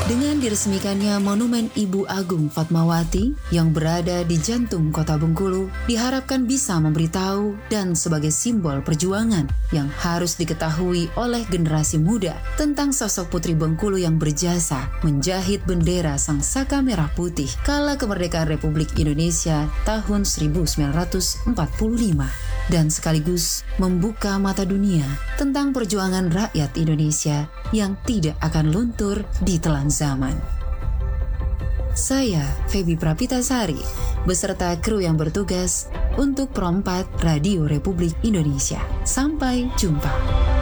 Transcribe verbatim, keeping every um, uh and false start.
Dengan diresmikannya Monumen Ibu Agung Fatmawati yang berada di jantung kota Bengkulu, diharapkan bisa memberitahu dan sebagai simbol perjuangan yang harus diketahui oleh generasi muda tentang sosok Putri Bengkulu yang berjasa menjahit bendera Sang Saka Merah Putih kala kemerdekaan Republik Indonesia tahun seribu sembilan ratus empat puluh lima. Dan sekaligus membuka mata dunia tentang perjuangan rakyat Indonesia yang tidak akan luntur di telan zaman. Saya, Febi Prapitasari, beserta kru yang bertugas untuk Pro empat Radio Republik Indonesia. Sampai jumpa.